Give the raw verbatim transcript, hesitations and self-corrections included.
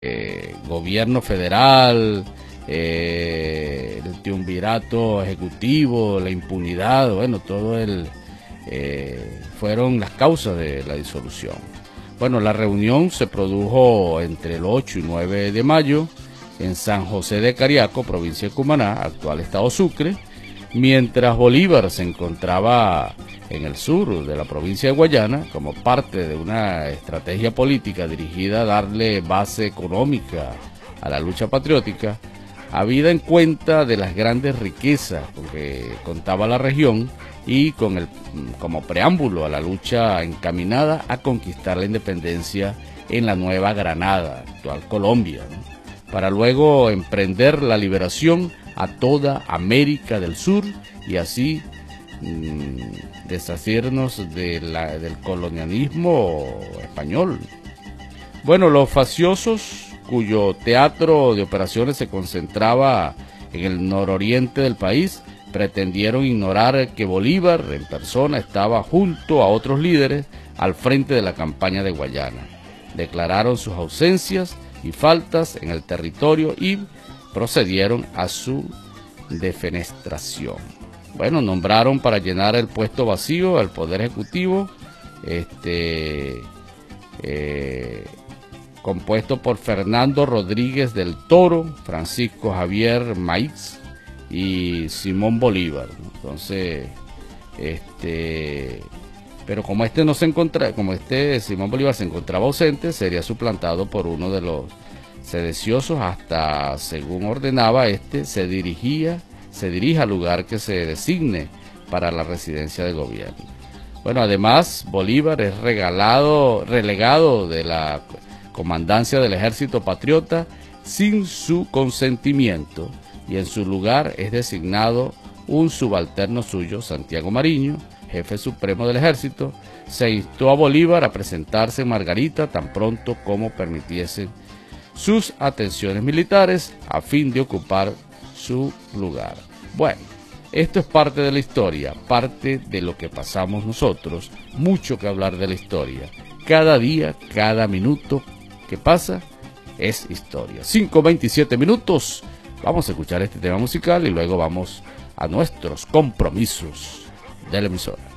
eh, gobierno federal, eh, el triunvirato ejecutivo, la impunidad, bueno, todo el eh, fueron las causas de la disolución. Bueno, la reunión se produjo entre el ocho y nueve de mayo en San José de Cariaco, provincia de Cumaná, actual estado Sucre, mientras Bolívar se encontraba en el sur de la provincia de Guayana como parte de una estrategia política dirigida a darle base económica a la lucha patriótica, habida en cuenta de las grandes riquezas con que contaba la región y con el, como preámbulo a la lucha encaminada a conquistar la independencia en la Nueva Granada, actual Colombia, ¿no?, para luego emprender la liberación a toda América del Sur y así mmm, deshacernos de la, del colonialismo español. Bueno, los facciosos, cuyo teatro de operaciones se concentraba en el nororiente del país, pretendieron ignorar que Bolívar en persona estaba junto a otros líderes al frente de la campaña de Guayana. Declararon sus ausencias y faltas en el territorio y procedieron a su defenestración. Bueno, nombraron para llenar el puesto vacío al Poder Ejecutivo, este, eh, compuesto por Fernando Rodríguez del Toro, Francisco Javier Maíz y Simón Bolívar, ¿no? Entonces, este... pero como este no se encontraba, como este Simón Bolívar se encontraba ausente, sería suplantado por uno de los sediciosos hasta, según ordenaba este, se dirigía, se dirija al lugar que se designe para la residencia de gobierno. Bueno, además Bolívar es regalado, relegado de la comandancia del Ejército Patriota sin su consentimiento y en su lugar es designado un subalterno suyo, Santiago Mariño, jefe supremo del ejército. Se instó a Bolívar a presentarse en Margarita tan pronto como permitiesen sus atenciones militares a fin de ocupar su lugar. Bueno, esto es parte de la historia, parte de lo que pasamos nosotros, mucho que hablar de la historia. Cada día, cada minuto que pasa es historia. cinco veintisiete minutos, vamos a escuchar este tema musical y luego vamos a nuestros compromisos de la emisora.